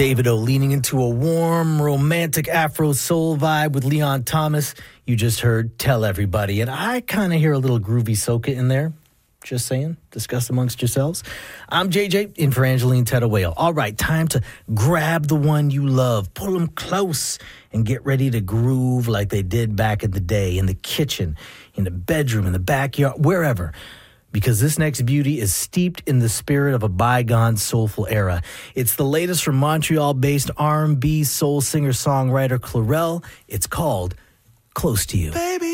David O leaning into a warm, romantic Afro soul vibe with Leon Thomas. You just heard Tell Everybody. And I kind of hear a little groovy soca in there. Just saying. Discuss amongst yourselves. I'm JJ, in for Angeline Tettawale. All right, time to grab the one you love, pull them close, and get ready to groove like they did back in the day, in the kitchen, in the bedroom, in the backyard, wherever. Because this next beauty is steeped in the spirit of a bygone soulful era. It's the latest from Montreal-based R&B soul singer-songwriter Clarel. It's called Close to You. Baby.